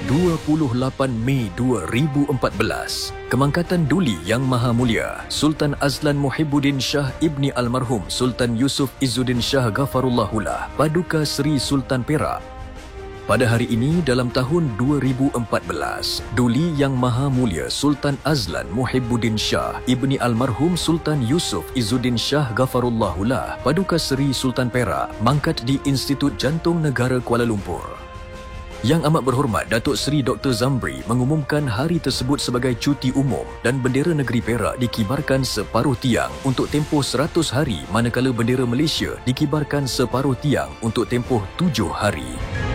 28 Mei 2014, Kemangkatan Duli Yang Maha Mulia Sultan Azlan Muhibbuddin Shah Ibni Almarhum Sultan Yusuf Izzuddin Shah Ghafarullahu Paduka Seri Sultan Perak. Pada hari ini dalam tahun 2014, Duli Yang Maha Mulia Sultan Azlan Muhibbuddin Shah Ibni Almarhum Sultan Yusuf Izzuddin Shah Ghafarullahu Paduka Seri Sultan Perak mangkat di Institut Jantung Negara Kuala Lumpur. Yang Amat Berhormat Datuk Seri Dr. Zamri mengumumkan hari tersebut sebagai cuti umum dan bendera negeri Perak dikibarkan separuh tiang untuk tempoh 100 hari manakala bendera Malaysia dikibarkan separuh tiang untuk tempoh 7 hari.